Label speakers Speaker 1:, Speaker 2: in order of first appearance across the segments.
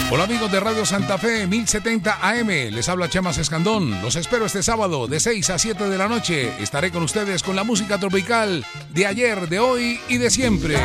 Speaker 1: Hola amigos de Radio Santa Fe 1070 AM, les habla Chemas Escandón. Los espero este sábado de 6 a 7 de la noche. Estaré con ustedes con la música tropical de ayer, de hoy y de siempre.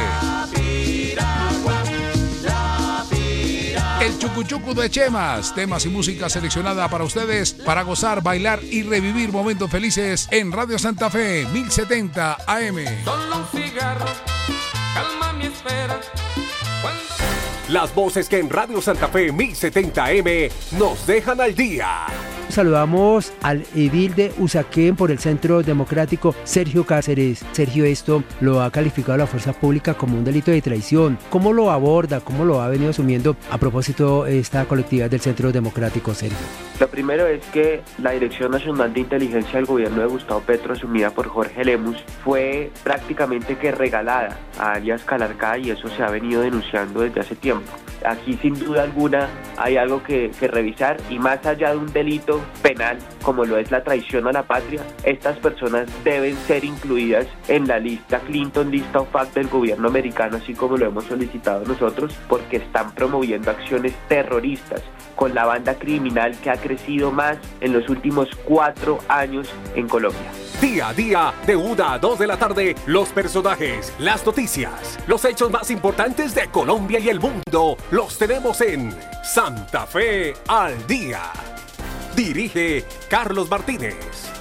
Speaker 1: El Chucuchucu de Chemas, temas y música seleccionada para ustedes, para gozar, bailar y revivir momentos felices en Radio Santa Fe 1070 AM.
Speaker 2: Solo un cigarro, calma mi espera.
Speaker 3: Las voces que en Radio Santa Fe 1070M nos dejan al día.
Speaker 4: Saludamos al edil de Usaquén por el Centro Democrático, Sergio Cáceres. Sergio, esto lo ha calificado la fuerza pública como un delito de traición. ¿Cómo lo aborda? ¿Cómo lo ha venido asumiendo a propósito esta colectividad del Centro Democrático, Sergio?
Speaker 5: Lo primero es que la Dirección Nacional de Inteligencia del gobierno de Gustavo Petro, asumida por Jorge Lemus, fue prácticamente que regalada a alias Calarcá, y eso se ha venido denunciando desde hace tiempo. Aquí sin duda alguna hay algo que revisar, y más allá de un delito penal como lo es la traición a la patria, estas personas deben ser incluidas en la lista Clinton, lista OFAC del gobierno americano, así como lo hemos solicitado nosotros, porque están promoviendo acciones terroristas con la banda criminal que ha crecido más en los últimos 4 años en Colombia.
Speaker 3: Día a día, de 1 a 2 de la tarde, los personajes, las noticias, los hechos más importantes de Colombia y el mundo, los tenemos en Santa Fe al Día. Dirige Carlos Martínez.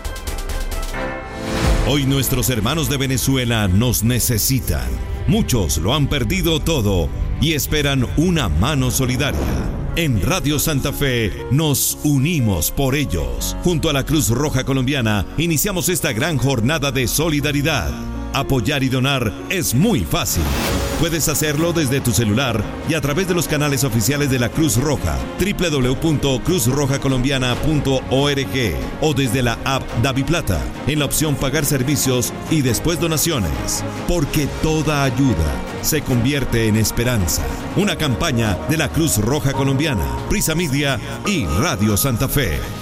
Speaker 6: Hoy nuestros hermanos de Venezuela nos necesitan. Muchos lo han perdido todo y esperan una mano solidaria. En Radio Santa Fe nos unimos por ellos. Junto a la Cruz Roja Colombiana iniciamos esta gran jornada de solidaridad. Apoyar y donar es muy fácil. Puedes hacerlo desde tu celular y a través de los canales oficiales de la Cruz Roja, www.cruzrojacolombiana.org, o desde la app DaviPlata, en la opción Pagar Servicios y después Donaciones. Porque toda ayuda se convierte en esperanza. Una campaña de la Cruz Roja Colombiana, Prisa Media y Radio Santa Fe.